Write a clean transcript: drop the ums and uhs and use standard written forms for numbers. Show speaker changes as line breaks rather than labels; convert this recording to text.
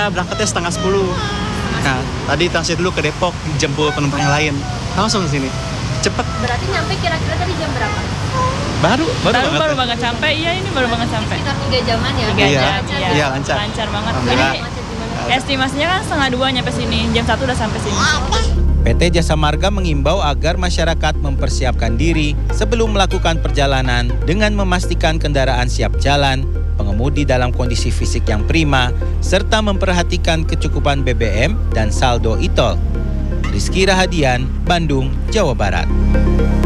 kita berangkatnya setengah 10. Nah, tadi transit dulu ke Depok, jemput penumpang yang lain. Langsung ke sini. Cepet.
Berarti nyampe kira-kira tadi jam berapa?
Baru
banget sampai. Iya, ini baru banget sampai.
Sekitar 3 jaman ya?
3
Iya.
jam, iya.
Iya, lancar.
Lancar banget.
Alhamdulillah.
Ini estimasinya kan setengah 2 nyampe sini, jam 1 udah sampai sini.
PT Jasa Marga mengimbau agar masyarakat mempersiapkan diri sebelum melakukan perjalanan dengan memastikan kendaraan siap jalan, pengemudi dalam kondisi fisik yang prima, serta memperhatikan kecukupan BBM dan saldo e-tol. Rizky Rahadian, Bandung, Jawa Barat.